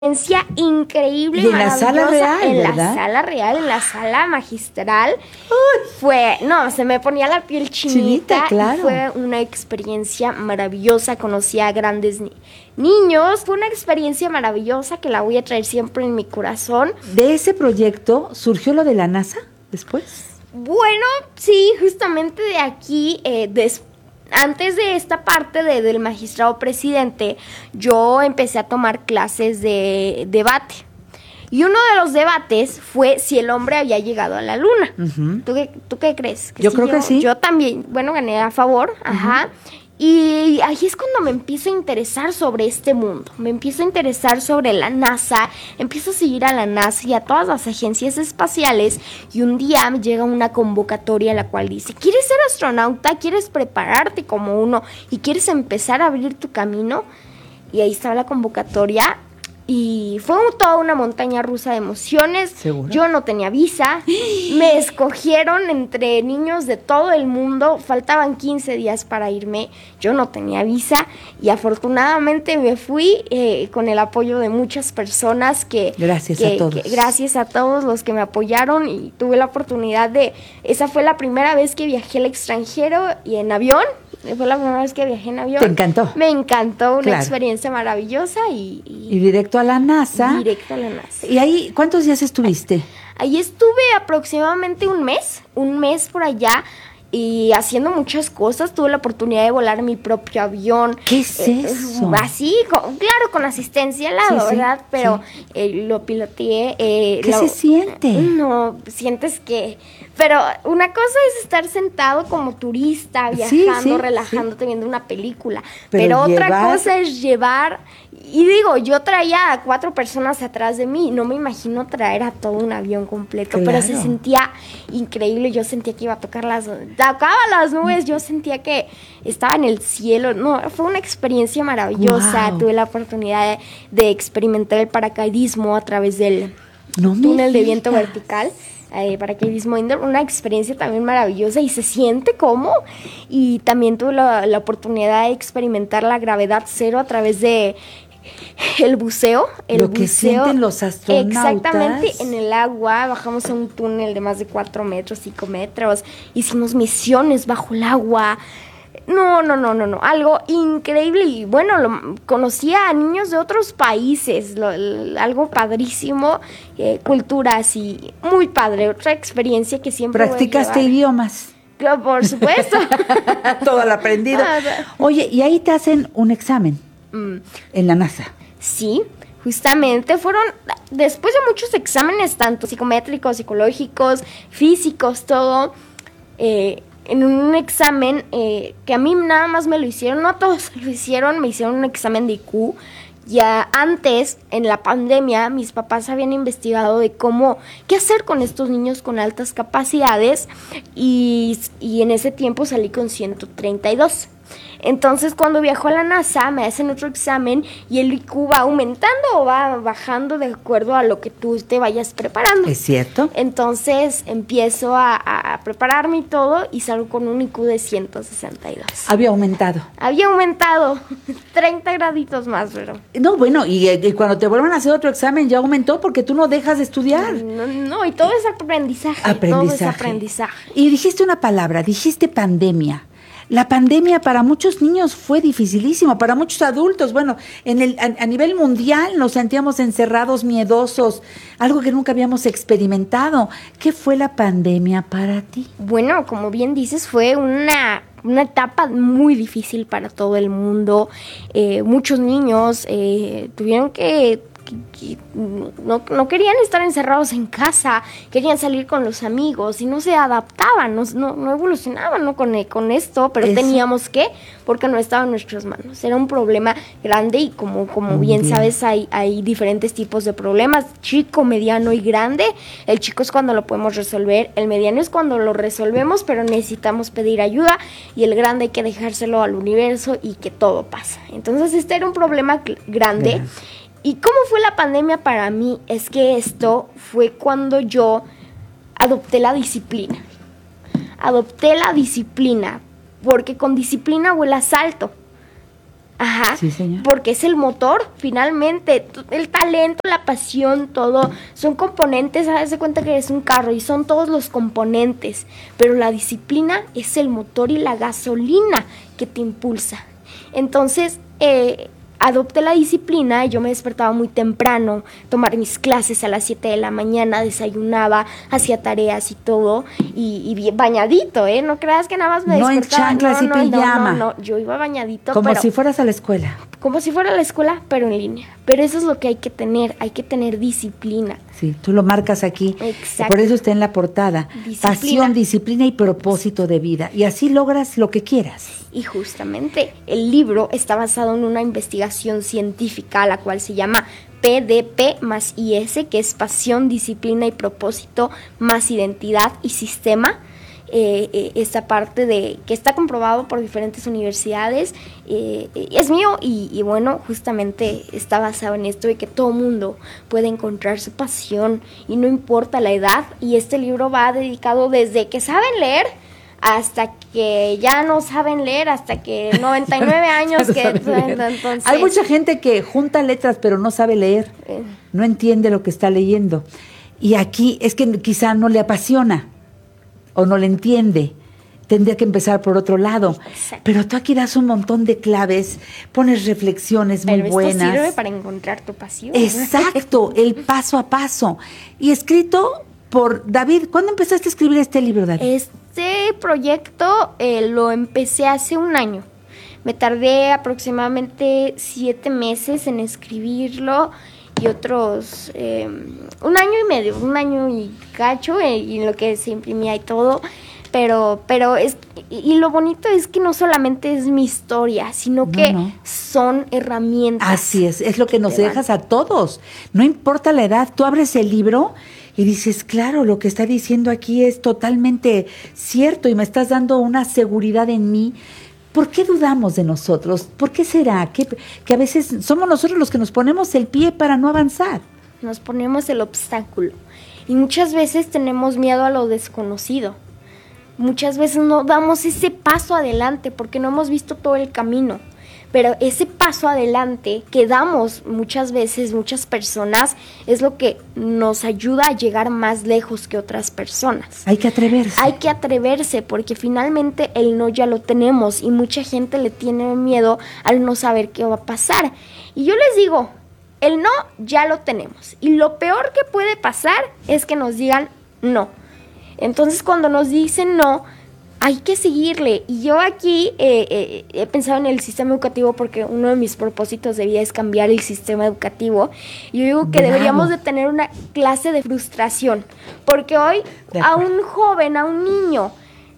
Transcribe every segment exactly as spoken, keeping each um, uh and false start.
experiencia increíble, y en la sala real, en ¿verdad? la sala real, en la sala magistral. Uy. Fue, no, se me ponía la piel chinita, Chinita, claro. Y fue una experiencia maravillosa, conocí a grandes ni- niños, fue una experiencia maravillosa que la voy a traer siempre en mi corazón. ¿De ese proyecto surgió lo de la NASA después? Bueno, sí, justamente de aquí, eh, después. Antes de esta parte de, del magistrado presidente, yo empecé a tomar clases de debate. Y uno de los debates fue si el hombre había llegado a la luna. Uh-huh. ¿Tú, qué, ¿Tú qué crees? ¿Que yo sí creo yo, que sí. Yo también, bueno, gané a favor, uh-huh. Ajá. Y ahí es cuando me empiezo a interesar sobre este mundo, me empiezo a interesar sobre la NASA, empiezo a seguir a la NASA y a todas las agencias espaciales, y un día me llega una convocatoria la cual dice, ¿quieres ser astronauta? ¿Quieres prepararte como uno? ¿Y quieres empezar a abrir tu camino? Y ahí estaba la convocatoria. Y fue toda una montaña rusa de emociones. ¿Seguro? Yo no tenía visa. Me escogieron entre niños de todo el mundo. Faltaban quince días para irme. Yo no tenía visa. Y afortunadamente me fui eh, con el apoyo de muchas personas que... Gracias que, a todos. Que, gracias a todos los que me apoyaron. Y tuve la oportunidad de... Esa fue la primera vez que viajé al extranjero y en avión. Fue la primera vez que viajé en avión. ¿Te encantó? Me encantó, una claro. experiencia maravillosa y, y... Y directo a la NASA. Directo a la NASA. ¿Y ahí cuántos días estuviste? Ahí estuve aproximadamente un mes, un mes por allá, y haciendo muchas cosas. Tuve la oportunidad de volar mi propio avión. ¿Qué es eh, eso? Así, con, claro, con asistencia al lado, sí, ¿verdad? Sí, Pero sí. eh, lo piloteé. Eh, ¿Qué lo, se siente? No, sientes que... Pero una cosa es estar sentado como turista, viajando, sí, sí, relajándote, sí. viendo una película. Pero, Pero otra llevar... cosa es llevar... Y digo, yo traía a cuatro personas atrás de mí, no me imagino traer a todo un avión completo, claro. Pero se sentía increíble, yo sentía que iba a tocar las, tocaba las nubes, yo sentía que estaba en el cielo, no, fue una experiencia maravillosa, wow. Tuve la oportunidad de, de experimentar el paracaidismo a través del no túnel de viento vertical. Eh, paracaidismo indoor, una experiencia también maravillosa y se siente como, y también tuve la, la oportunidad de experimentar la gravedad cero a través de el buceo. El Lo buceo, que sienten los astronautas. Exactamente, en el agua, bajamos a un túnel de más de cuatro metros, cinco metros, hicimos misiones bajo el agua. No, no, no, no, no, algo increíble. Y bueno, lo, conocí a niños de otros países, lo, lo, algo padrísimo, eh, culturas y muy padre, otra experiencia que siempre ¿Practicaste voy a idiomas? Claro, por supuesto. Todo lo aprendido. Oye, y ahí te hacen un examen mm. en la NASA. Sí, justamente fueron, después de muchos exámenes, tanto psicométricos, psicológicos, físicos, todo, eh, en un examen eh, que a mí nada más me lo hicieron, no a todos lo hicieron, me hicieron un examen de I Q. Ya antes, en la pandemia, mis papás habían investigado de cómo, qué hacer con estos niños con altas capacidades y, y en ese tiempo salí con ciento treinta y dos. Entonces, cuando viajo a la NASA, me hacen otro examen y el I Q va aumentando o va bajando de acuerdo a lo que tú te vayas preparando. ¿Es cierto? Entonces, empiezo a, a prepararme y todo y salgo con un I Q de ciento sesenta y dos. Había aumentado. Había aumentado treinta graditos más, pero... No, bueno, y, y cuando te vuelvan a hacer otro examen ya aumentó porque tú no dejas de estudiar. No, no, y todo es aprendizaje. Aprendizaje. Todo es aprendizaje. Y dijiste una palabra, dijiste pandemia. La pandemia para muchos niños fue dificilísimo, para muchos adultos, bueno, en el, a, a nivel mundial nos sentíamos encerrados, miedosos, algo que nunca habíamos experimentado. ¿Qué fue la pandemia para ti? Bueno, como bien dices, fue una, una etapa muy difícil para todo el mundo. Eh, muchos niños eh, tuvieron que... Que no, no querían estar encerrados en casa, querían salir con los amigos y no se adaptaban, no, no, no evolucionaban ¿no? con, con esto, pero Eso. teníamos que, porque no estaba en nuestras manos. Era un problema grande y como, como bien, bien sabes, hay, hay diferentes tipos de problemas, chico, mediano y grande. El chico es cuando lo podemos resolver, el mediano es cuando lo resolvemos, pero necesitamos pedir ayuda, y el grande hay que dejárselo al universo y que todo pasa. Entonces este era un problema grande. Bien. ¿Y cómo fue la pandemia para mí? Es que esto fue cuando yo adopté la disciplina. Adopté la disciplina, porque con disciplina vuelas alto. Ajá, sí, señor. Porque es el motor, finalmente, el talento, la pasión, todo, son componentes, haz de cuenta que es un carro y son todos los componentes, pero la disciplina es el motor y la gasolina que te impulsa. Entonces, eh, adopté la disciplina, yo me despertaba muy temprano, tomar mis clases a las siete de la mañana, desayunaba, hacía tareas y todo, y, y bien bañadito, ¿eh? No creas que nada más me no despertaba. En chanclas no, y no, pijama. no, no, no, yo iba bañadito. Como pero, si fueras a la escuela. Como si fuera a la escuela, pero en línea. Pero eso es lo que hay que tener, hay que tener disciplina. Sí, tú lo marcas aquí. Exacto. Por eso está en la portada. Disciplina. Pasión, disciplina y propósito de vida. Y así logras lo que quieras. Y justamente el libro está basado en una investigación científica, la cual se llama P D P más I S, que es pasión, disciplina y propósito más identidad y sistema. Eh, eh, esta parte de que está comprobado por diferentes universidades, eh, eh, es mío y, y bueno, justamente está basado en esto de que todo mundo puede encontrar su pasión y no importa la edad, y este libro va dedicado desde que saben leer hasta que ya no saben leer, hasta que noventa y nueve años que entonces, hay mucha gente que junta letras pero no sabe leer, eh. no entiende lo que está leyendo, y aquí es que quizá no le apasiona o no le entiende, tendría que empezar por otro lado. Exacto. Pero tú aquí das un montón de claves, pones reflexiones muy Pero buenas. Esto sirve para encontrar tu pasión. Exacto, el paso a paso. Y escrito por David. ¿Cuándo empezaste a escribir este libro, David? Este proyecto eh, lo empecé hace un año. Me tardé aproximadamente siete meses en escribirlo. Y otros, eh, un año y medio, un año y cacho, eh, y en lo que se imprimía y todo, pero, pero es, y lo bonito es que no solamente es mi historia, sino no, que no. son herramientas. Así es, es lo que nos dejas a todos, no importa la edad, tú abres el libro y dices, claro, lo que está diciendo aquí es totalmente cierto y me estás dando una seguridad en mí. ¿Por qué dudamos de nosotros? ¿Por qué será que, que a veces somos nosotros los que nos ponemos el pie para no avanzar? Nos ponemos el obstáculo y muchas veces tenemos miedo a lo desconocido. Muchas veces no damos ese paso adelante porque no hemos visto todo el camino. Pero ese paso adelante que damos muchas veces, muchas personas, es lo que nos ayuda a llegar más lejos que otras personas. Hay que atreverse. Hay que atreverse porque finalmente el no ya lo tenemos y mucha gente le tiene miedo al no saber qué va a pasar. Y yo les digo, el no ya lo tenemos. Y lo peor que puede pasar es que nos digan no. Entonces cuando nos dicen no, hay que seguirle. Y yo aquí eh, eh, he pensado en el sistema educativo porque uno de mis propósitos de vida es cambiar el sistema educativo. Yo digo que Bravo. deberíamos de tener una clase de frustración. Porque hoy a un joven, a un niño,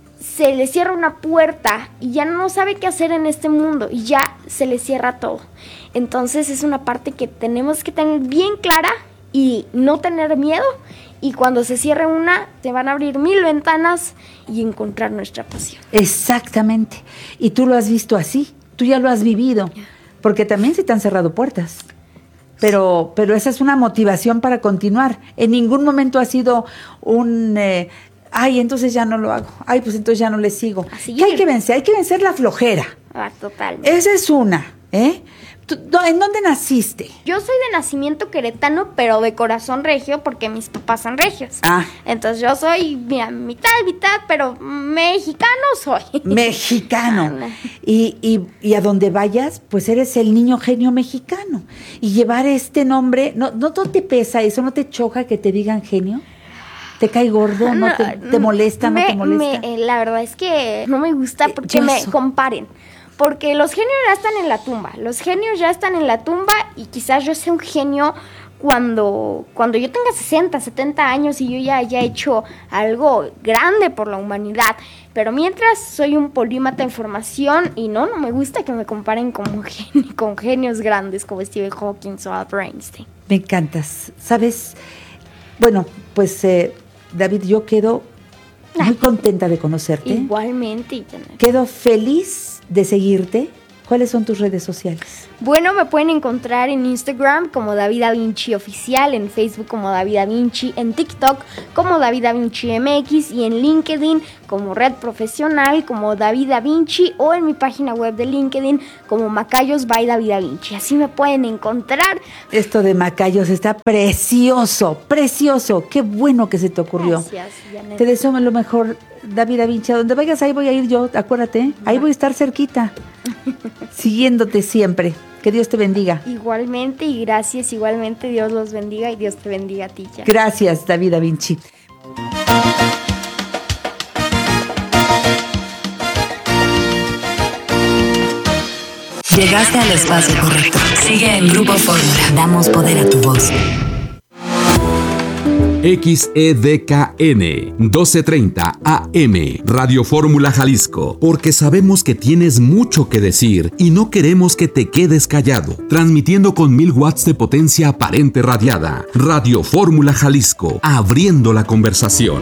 se le cierra una puerta y ya no sabe qué hacer en este mundo y ya se le cierra todo. Entonces es una parte que tenemos que tener bien clara y no tener miedo. Y cuando se cierre una, te van a abrir mil ventanas y encontrar nuestra pasión. Exactamente. Y tú lo has visto así, tú ya lo has vivido, porque también se te han cerrado puertas. Pero, pero esa es una motivación para continuar. En ningún momento ha sido un, eh, ay, entonces ya no lo hago. Ay, pues entonces ya no le sigo. Así ¿Qué hay que vencer? Hay que vencer la flojera. Ah, totalmente. Esa es una, ¿eh? ¿En dónde naciste? Yo soy de nacimiento queretano, pero de corazón regio porque mis papás son regios. Ah. Entonces yo soy mira, mitad, mitad, pero mexicano soy. Mexicano. y, y, y a donde vayas, pues eres el niño genio mexicano. Y llevar este nombre, ¿no, no, no te pesa eso? ¿No te choca que te digan genio? ¿Te cae gordo? ¿No, no te, te molesta? Me, ¿No te molesta? Me, la verdad es que no me gusta porque yo me so. comparen. Porque los genios ya están en la tumba, los genios ya están en la tumba y quizás yo sea un genio cuando, cuando yo tenga sesenta, setenta años y yo ya haya hecho algo grande por la humanidad. Pero mientras soy un polímata en formación y no, no me gusta que me comparen como genio, con genios grandes como Stephen Hawking o Albert Einstein. Me encantas, ¿sabes? Bueno, pues eh, David, yo quedo muy contenta de conocerte. Igualmente. Quedo feliz de seguirte. ¿Cuáles son tus redes sociales? Bueno, me pueden encontrar en Instagram como David Da Vinci Oficial, en Facebook como David Da Vinci, en TikTok como David Da Vinci M X y en LinkedIn como como Red Profesional, como David Da Vinci, o en mi página web de LinkedIn como Macayos by David Da Vinci. Así me pueden encontrar. Esto de Macayos está precioso, precioso. Qué bueno que se te ocurrió. Gracias, Janet. Te deseo lo mejor, David Da Vinci. A donde vayas, ahí voy a ir yo, acuérdate. Ahí voy a estar cerquita, siguiéndote siempre. Que Dios te bendiga. Igualmente, y gracias, igualmente, Dios los bendiga y Dios te bendiga a ti, ya. Gracias, David Da Vinci. Llegaste al espacio correcto. Sigue en Grupo Fórmula. Damos poder a tu voz. X E D K N doce treinta A M Radio Fórmula Jalisco, porque sabemos que tienes mucho que decir y no queremos que te quedes callado. Transmitiendo con mil watts de potencia aparente radiada. Radio Fórmula Jalisco, abriendo la conversación.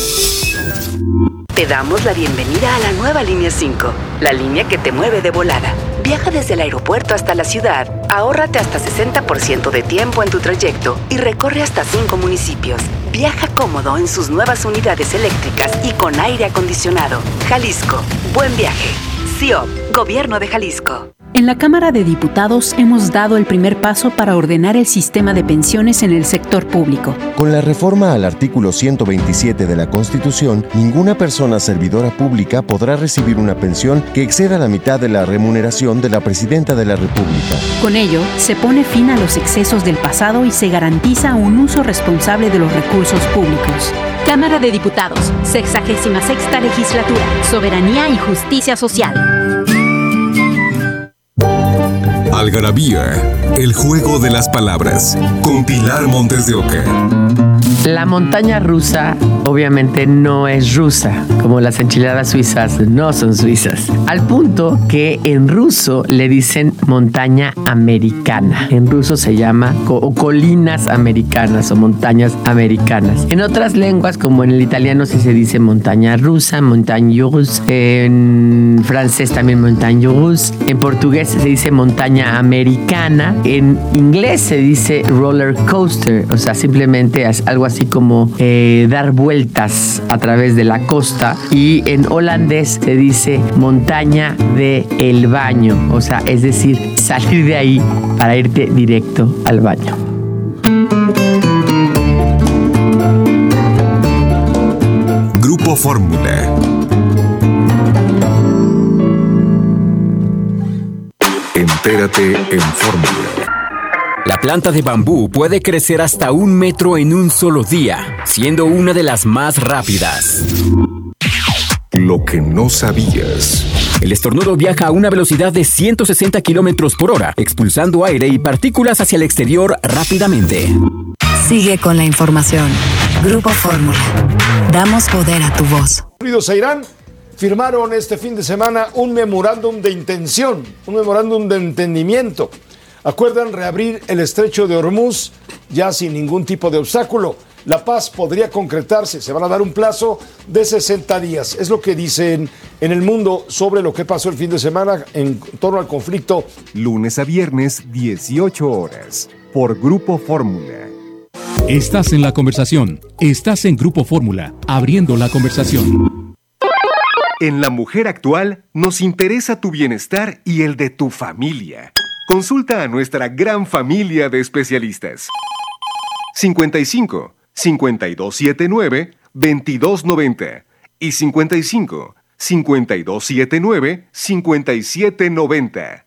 Te damos la bienvenida a la nueva línea cinco, la línea que te mueve de volada. Viaja desde el aeropuerto hasta la ciudad, ahórrate hasta sesenta por ciento de tiempo en tu trayecto y recorre hasta cinco municipios. Viaja cómodo en sus nuevas unidades eléctricas y con aire acondicionado. Jalisco, buen viaje. C I O P, Gobierno de Jalisco. En la Cámara de Diputados hemos dado el primer paso para ordenar el sistema de pensiones en el sector público. Con la reforma al artículo ciento veintisiete de la Constitución, ninguna persona servidora pública podrá recibir una pensión que exceda la mitad de la remuneración de la Presidenta de la República. Con ello, se pone fin a los excesos del pasado y se garantiza un uso responsable de los recursos públicos. Cámara de Diputados, sexagésima sexta legislatura, Soberanía y Justicia Social. Algarabía, el juego de las palabras, con Pilar Montes de Oca. La montaña rusa obviamente no es rusa, como las enchiladas suizas no son suizas. Al punto que en ruso le dicen montaña americana. En ruso se llama co- colinas americanas o montañas americanas. En otras lenguas, como en el italiano, sí se dice montaña rusa, montagne russe. En francés también montagne russe. En portugués se dice montaña americana. En inglés se dice roller coaster, o sea, simplemente es algo así como eh, dar vueltas a través de la costa. Y en holandés se dice montaña de el baño, o sea, es decir, salir de ahí para irte directo al baño. Grupo Fórmula. Entérate en Fórmula. La planta de bambú puede crecer hasta un metro en un solo día, siendo una de las más rápidas. Lo que no sabías. El estornudo viaja a una velocidad de ciento sesenta kilómetros por hora, expulsando aire y partículas hacia el exterior rápidamente. Sigue con la información. Grupo Fórmula. Damos poder a tu voz. Unidos a Irán firmaron este fin de semana un memorándum de intención, un memorándum de entendimiento. Acuerdan reabrir el estrecho de Hormuz ya sin ningún tipo de obstáculo. La paz podría concretarse, se van a dar un plazo de sesenta días. Es lo que dicen en El Mundo sobre lo que pasó el fin de semana en torno al conflicto. Lunes a viernes, dieciocho horas, por Grupo Fórmula. Estás en la conversación. Estás en Grupo Fórmula, abriendo la conversación. En La Mujer Actual nos interesa tu bienestar y el de tu familia. Consulta a nuestra gran familia de especialistas. cincuenta y cinco, cincuenta y dos setenta y nueve, veintidós noventa y cincuenta y cinco, cincuenta y dos setenta y nueve, cincuenta y siete noventa.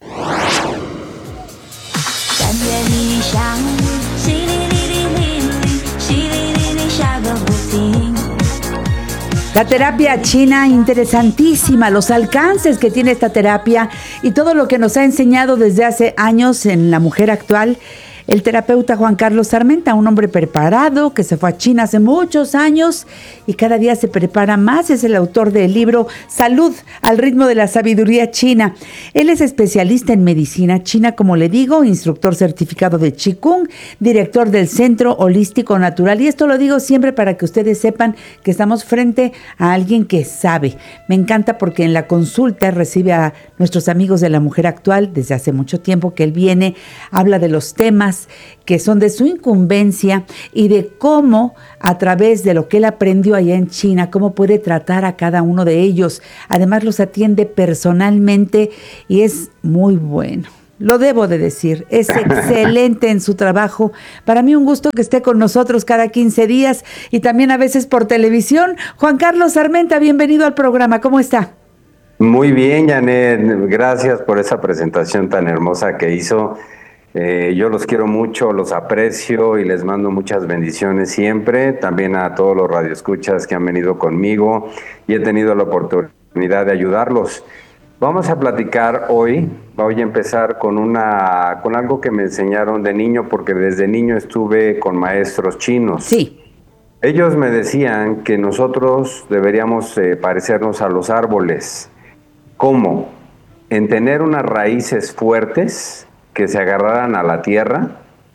La terapia china, interesantísima, los alcances que tiene esta terapia y todo lo que nos ha enseñado desde hace años en La Mujer Actual. El terapeuta Juan Carlos Armenta, un hombre preparado que se fue a China hace muchos años y cada día se prepara más. Es el autor del libro Salud al ritmo de la sabiduría china. Él es especialista en medicina china, como le digo, instructor certificado de Qigong, director del Centro Holístico Natural. Y esto lo digo siempre para que ustedes sepan que estamos frente a alguien que sabe. Me encanta porque en la consulta recibe a nuestros amigos de La Mujer Actual desde hace mucho tiempo que él viene, habla de los temas temas que son de su incumbencia y de cómo a través de lo que él aprendió allá en China, cómo puede tratar a cada uno de ellos. Además los atiende personalmente y es muy bueno. Lo debo de decir, es excelente en su trabajo. Para mí un gusto que esté con nosotros cada quince días y también a veces por televisión. Juan Carlos Armenta, bienvenido al programa. ¿Cómo está? Muy bien, Janet. Gracias por esa presentación tan hermosa que hizo. Eh, yo los quiero mucho, los aprecio y les mando muchas bendiciones siempre. También a todos los radioescuchas que han venido conmigo y he tenido la oportunidad de ayudarlos. Vamos a platicar hoy, voy a empezar con una con algo que me enseñaron de niño, porque desde niño estuve con maestros chinos. Sí. Ellos me decían que nosotros deberíamos eh, parecernos a los árboles. ¿Cómo? En tener unas raíces fuertes que se agarraran a la tierra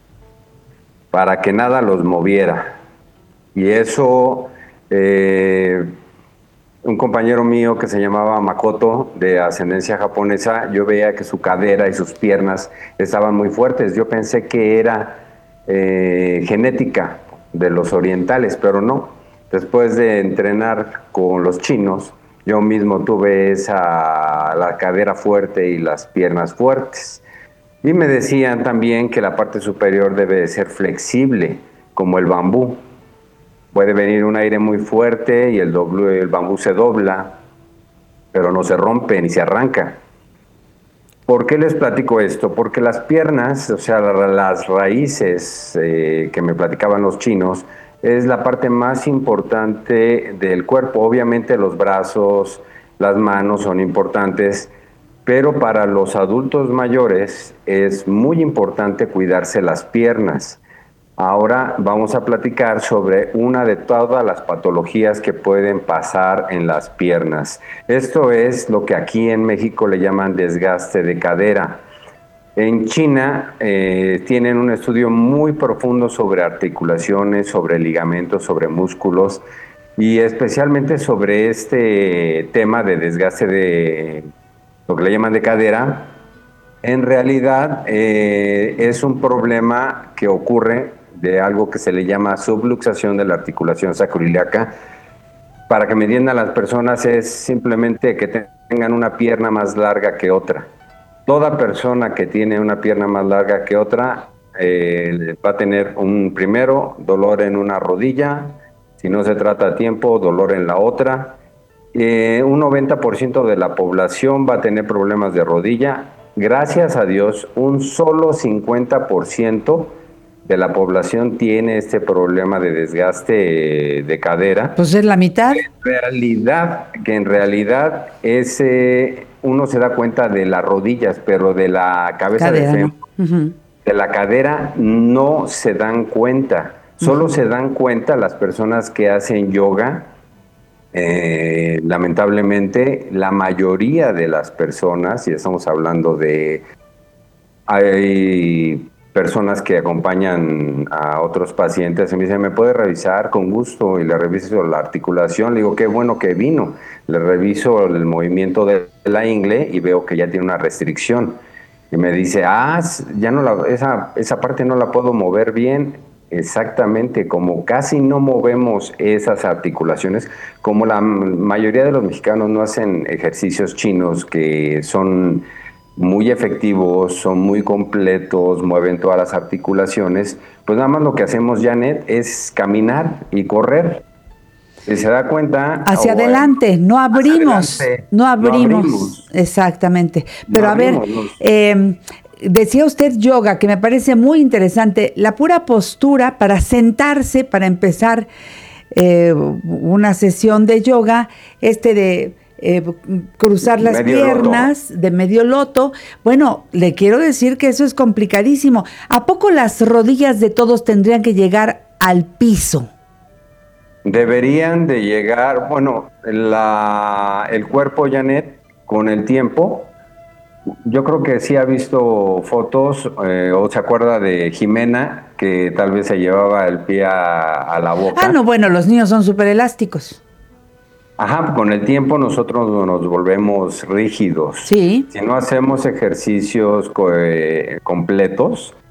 para que nada los moviera. Y eso... Eh, un compañero mío que se llamaba Makoto, de ascendencia japonesa, yo veía que su cadera y sus piernas estaban muy fuertes. Yo pensé que era eh, genética de los orientales, pero no. Después de entrenar con los chinos, yo mismo tuve esa, la cadera fuerte y las piernas fuertes. Y me decían también que la parte superior debe de ser flexible, como el bambú. Puede venir un aire muy fuerte y el, doble, el bambú se dobla, pero no se rompe ni se arranca. ¿Por qué les platico esto? Porque las piernas, o sea, las raíces eh, que me platicaban los chinos, es la parte más importante del cuerpo. Obviamente los brazos, las manos son importantes, pero para los adultos mayores es muy importante cuidarse las piernas. Ahora vamos a platicar sobre una de todas las patologías que pueden pasar en las piernas. Esto es lo que aquí en México le llaman desgaste de cadera. En China eh, tienen un estudio muy profundo sobre articulaciones, sobre ligamentos, sobre músculos y especialmente sobre este tema de desgaste de lo que le llaman de cadera. En realidad eh, es un problema que ocurre de algo que se le llama subluxación de la articulación sacroiliaca. Para que me entiendan las personas, es simplemente que tengan una pierna más larga que otra. Toda persona que tiene una pierna más larga que otra eh, va a tener un primero dolor en una rodilla, si no se trata a tiempo, dolor en la otra. Eh, un noventa por ciento de la población va a tener problemas de rodilla. Gracias a Dios, un solo cincuenta por ciento de la población tiene este problema de desgaste de cadera. Pues es la mitad. En realidad, que en realidad ese uno se da cuenta de las rodillas, pero de la cabeza cadera, de fémur, ¿no? Uh-huh. de la cadera no se dan cuenta. Solo uh-huh. se dan cuenta las personas que hacen yoga. Eh, lamentablemente, la mayoría de las personas, y estamos hablando de... hay personas que acompañan a otros pacientes y me dicen, ¿me puede revisar? Con gusto, y le reviso la articulación, le digo, qué bueno que vino, le reviso el movimiento de la ingle y veo que ya tiene una restricción, y me dice, ah, ya no la, esa, esa parte no la puedo mover bien. Exactamente, como casi no movemos esas articulaciones, como la mayoría de los mexicanos no hacen ejercicios chinos que son muy efectivos, son muy completos, mueven todas las articulaciones, pues nada más lo que hacemos, Janet, es caminar y correr. Si se da cuenta... Hacia oh, adelante, no abrimos, adelante, no abrimos, no abrimos. Exactamente. Pero no a abrimos, ver, no. eh, decía usted yoga, que me parece muy interesante, la pura postura para sentarse, para empezar eh, una sesión de yoga, este de... Eh, cruzar las medio piernas loto. De medio loto. Bueno, le quiero decir que eso es complicadísimo. ¿A poco las rodillas de todos tendrían que llegar al piso? Deberían de llegar, bueno, la, el cuerpo, Janet, con el tiempo, yo creo que sí ha visto fotos, eh, o se acuerda de Jimena, que tal vez se llevaba el pie a, a la boca. Ah, no, bueno, los niños son súper elásticos. Ajá, con el tiempo nosotros nos volvemos rígidos. Sí. Si no hacemos ejercicios co- eh, completos,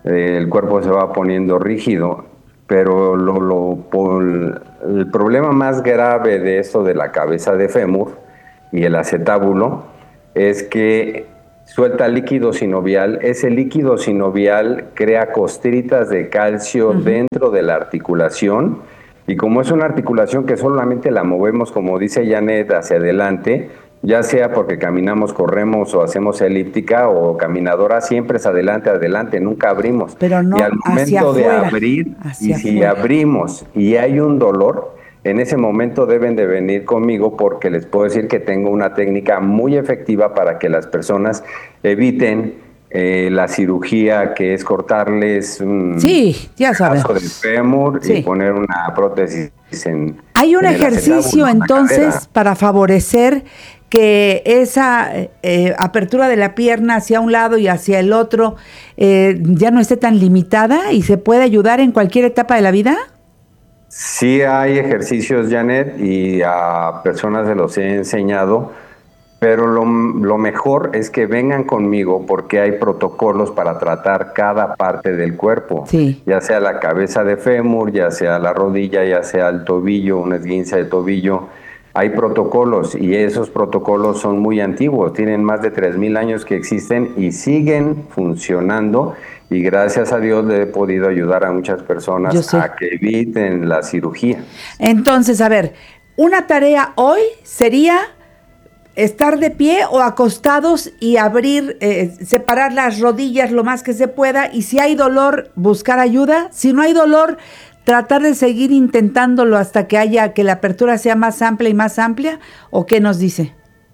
eh, el cuerpo se va poniendo rígido, pero lo, lo, por, el problema más grave de esto de la cabeza de fémur y el acetábulo es que suelta líquido sinovial. Ese líquido sinovial crea costritas de calcio uh-huh. dentro de la articulación, y como es una articulación que solamente la movemos, como dice Janet, hacia adelante, ya sea porque caminamos, corremos o hacemos elíptica o caminadora, siempre es adelante, adelante, nunca abrimos. Pero no y al momento de abrir, y si afuera. abrimos y hay un dolor, en ese momento deben de venir conmigo, porque les puedo decir que tengo una técnica muy efectiva para que las personas eviten eh, la cirugía, que es cortarles un sí, ya pedazo del fémur sí. y poner una prótesis en Hay un en ejercicio entonces para favorecer que esa eh, apertura de la pierna hacia un lado y hacia el otro eh, ya no esté tan limitada y se puede ayudar en cualquier etapa de la vida. Sí hay ejercicios, Janet, y a personas se los he enseñado, pero lo, lo mejor es que vengan conmigo, porque hay protocolos para tratar cada parte del cuerpo, sí. ya sea la cabeza de fémur, ya sea la rodilla, ya sea el tobillo, un esguince de tobillo. Hay protocolos, y esos protocolos son muy antiguos, tienen más de tres mil años que existen y siguen funcionando, y gracias a Dios le he podido ayudar a muchas personas a que eviten la cirugía. Entonces, a ver, una tarea hoy sería estar de pie o acostados y abrir, eh, separar las rodillas lo más que se pueda, y si hay dolor, buscar ayuda. Si no hay dolor, tratar de seguir intentándolo hasta que haya, que la apertura sea más amplia y más amplia, ¿o qué nos dice?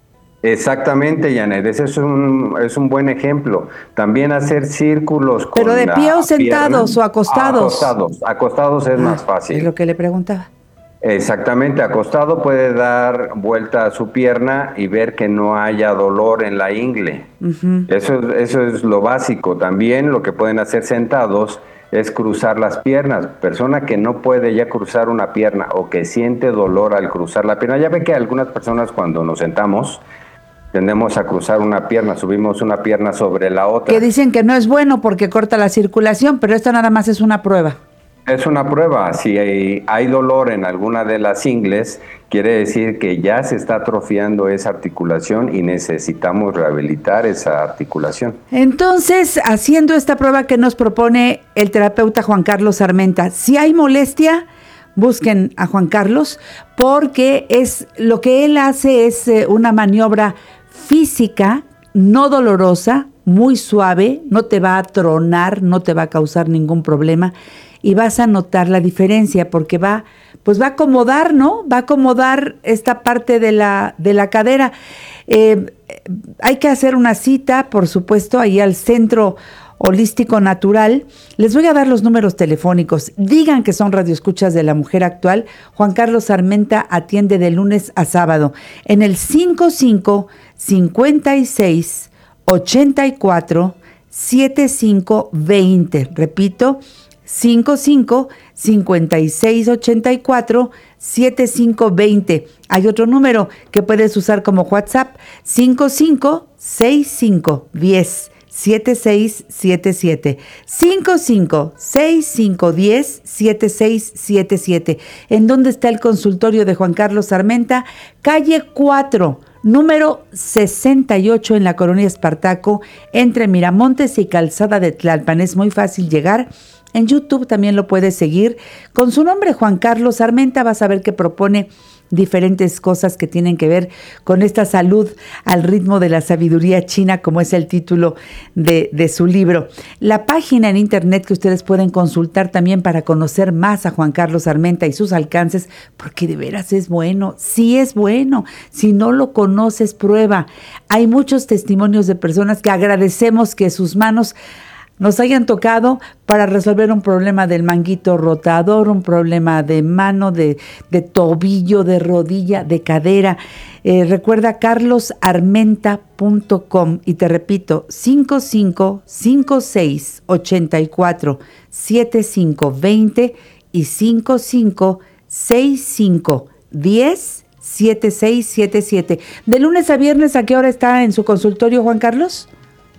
Exactamente, Janet, ese es un, es un buen ejemplo. También hacer círculos con ¿Pero de pie o sentados pierna. o acostados? Acostados, acostados es ah, más fácil. Es lo que le preguntaba. Exactamente, acostado puede dar vuelta a su pierna y ver que no haya dolor en la ingle. Uh-huh. Eso, eso es lo básico. También lo que pueden hacer sentados es cruzar las piernas. Persona que no puede ya cruzar una pierna o que siente dolor al cruzar la pierna. Ya ve que algunas personas cuando nos sentamos tendemos a cruzar una pierna, subimos una pierna sobre la otra. Que dicen que no es bueno porque corta la circulación, pero esto nada más es una prueba. Es una prueba. Si hay, hay dolor en alguna de las ingles, quiere decir que ya se está atrofiando esa articulación y necesitamos rehabilitar esa articulación. Entonces, haciendo esta prueba que nos propone el terapeuta Juan Carlos Armenta, si hay molestia, busquen a Juan Carlos, porque es lo que él hace es eh, una maniobra física, no dolorosa, muy suave, no te va a tronar, no te va a causar ningún problema, y vas a notar la diferencia, porque va, pues va a acomodar, ¿no? Va a acomodar esta parte de la, de la cadera. Eh, hay que hacer una cita, por supuesto, ahí al Centro Holístico Natural. Les voy a dar los números telefónicos. Digan que son radioescuchas de La Mujer Actual. Juan Carlos Armenta atiende de lunes a sábado en el cinco cinco, cincuenta y seis, ochenta y cuatro, setenta y cinco, veinte. Repito, cinco cinco, cincuenta y seis, ochenta y cuatro, setenta y cinco, veinte. Hay otro número que puedes usar como WhatsApp, cinco cinco, sesenta y cinco, diez, setenta y seis setenta y siete. cinco cinco, sesenta y cinco, diez, setenta y seis setenta y siete. ¿En dónde está el consultorio de Juan Carlos Armenta? Calle cuatro, número sesenta y ocho en la Colonia Espartaco, entre Miramontes y Calzada de Tlalpan. Es muy fácil llegar. En YouTube también lo puedes seguir. Con su nombre, Juan Carlos Armenta, vas a ver que propone diferentes cosas que tienen que ver con esta salud al ritmo de la sabiduría china, como es el título de, de su libro. La página en internet que ustedes pueden consultar también para conocer más a Juan Carlos Armenta y sus alcances, porque de veras es bueno, sí es bueno. Si no lo conoces, prueba. Hay muchos testimonios de personas que agradecemos que sus manos nos hayan tocado para resolver un problema del manguito rotador, un problema de mano, de, de tobillo, de rodilla, de cadera. Eh, recuerda carlos armenta punto com y te repito, cinco cinco, cincuenta y seis, ochenta y cuatro, setenta y cinco, veinte y cinco cinco, sesenta y cinco, diez, setenta y seis setenta y siete. De lunes a viernes, ¿a qué hora está en su consultorio, Juan Carlos?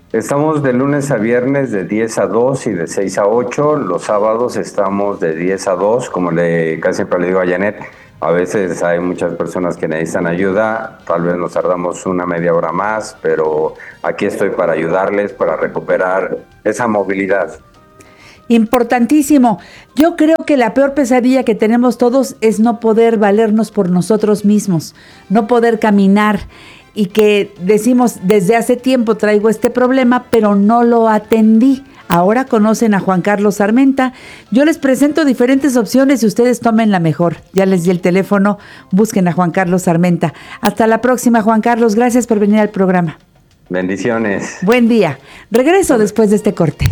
Estamos de lunes a viernes de diez a dos y de seis a ocho. Los sábados estamos de diez a dos, como le casi siempre le digo a Janet. A veces hay muchas personas que necesitan ayuda, tal vez nos tardamos una media hora más, pero aquí estoy para ayudarles, para recuperar esa movilidad. Importantísimo. Yo creo que la peor pesadilla que tenemos todos es no poder valernos por nosotros mismos, no poder caminar, y que decimos, desde hace tiempo traigo este problema, pero no lo atendí. Ahora conocen a Juan Carlos Armenta. Yo les presento diferentes opciones y ustedes tomen la mejor. Ya les di el teléfono, busquen a Juan Carlos Armenta. Hasta la próxima, Juan Carlos. Gracias por venir al programa. Bendiciones. Buen día. Regreso después de este corte.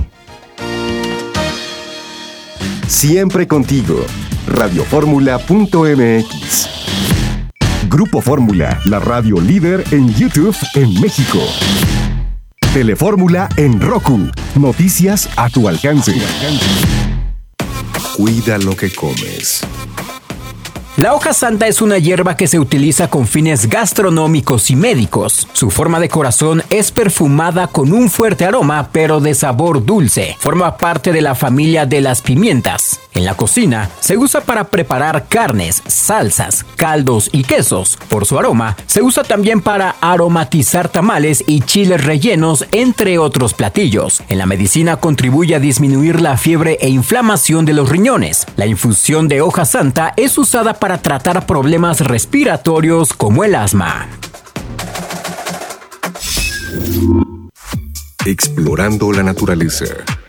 Siempre contigo. radio fórmula punto m x. Grupo Fórmula, la radio líder en YouTube en México. Telefórmula en Roku. Noticias a tu alcance. Cuida lo que comes. La hoja santa es una hierba que se utiliza con fines gastronómicos y médicos. Su forma de corazón es perfumada con un fuerte aroma, pero de sabor dulce. Forma parte de la familia de las pimientas. En la cocina, se usa para preparar carnes, salsas, caldos y quesos. Por su aroma, se usa también para aromatizar tamales y chiles rellenos, entre otros platillos. En la medicina contribuye a disminuir la fiebre e inflamación de los riñones. La infusión de hoja santa es usada para tratar problemas respiratorios como el asma. Explorando la naturaleza.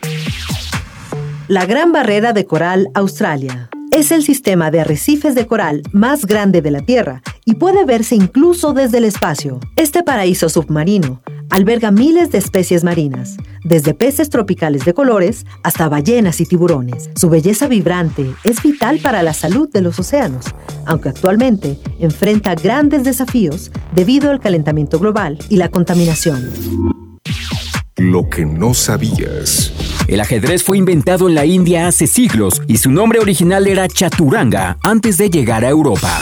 La Gran Barrera de Coral Australia es el sistema de arrecifes de coral más grande de la Tierra y puede verse incluso desde el espacio. Este paraíso submarino alberga miles de especies marinas, desde peces tropicales de colores hasta ballenas y tiburones. Su belleza vibrante es vital para la salud de los océanos, aunque actualmente enfrenta grandes desafíos debido al calentamiento global y la contaminación. Lo que no sabías. El ajedrez fue inventado en la India hace siglos y su nombre original era chaturanga antes de llegar a Europa.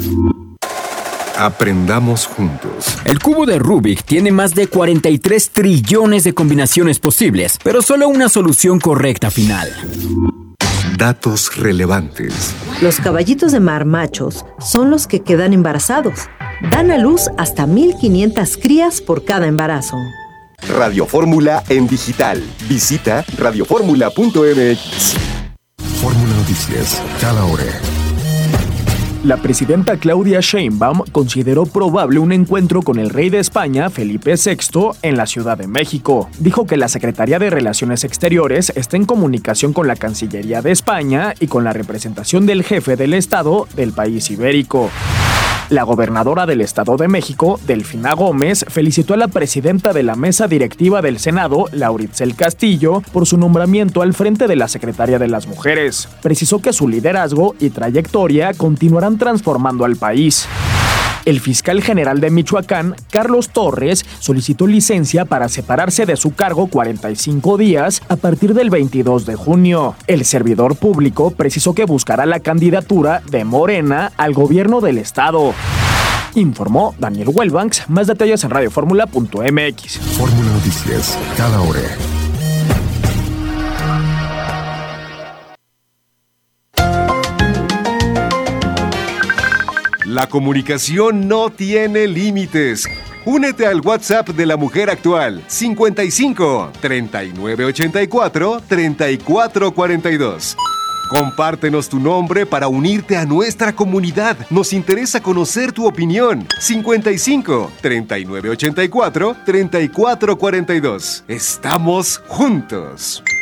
Aprendamos juntos. El cubo de Rubik tiene más de cuarenta y tres trillones de combinaciones posibles, pero solo una solución correcta final. Datos relevantes. Los caballitos de mar machos son los que quedan embarazados. Dan a luz hasta mil quinientas crías por cada embarazo. Radio Fórmula en digital. Visita radio fórmula punto m x. Fórmula Noticias, cada hora. La presidenta Claudia Sheinbaum consideró probable un encuentro con el rey de España, Felipe sexto, en la Ciudad de México. Dijo que la Secretaría de Relaciones Exteriores está en comunicación con la Cancillería de España y con la representación del jefe del Estado del país ibérico. La gobernadora del Estado de México, Delfina Gómez, felicitó a la presidenta de la mesa directiva del Senado, Lauritzel Castillo, por su nombramiento al frente de la Secretaría de las Mujeres. Precisó que su liderazgo y trayectoria continuarán transformando al país. El fiscal general de Michoacán, Carlos Torres, solicitó licencia para separarse de su cargo cuarenta y cinco días a partir del veintidós de junio. El servidor público precisó que buscará la candidatura de Morena al gobierno del estado. Informó Daniel Welbanks. Más detalles en radio fórmula punto m x. Fórmula Noticias, cada hora. La comunicación no tiene límites. Únete al WhatsApp de la Mujer Actual cincuenta y cinco, treinta y nueve ochenta y cuatro, treinta y cuatro cuarenta y dos. Compártenos tu nombre para unirte a nuestra comunidad. Nos interesa conocer tu opinión. cincuenta y cinco, treinta y nueve ochenta y cuatro, treinta y cuatro cuarenta y dos. Estamos juntos.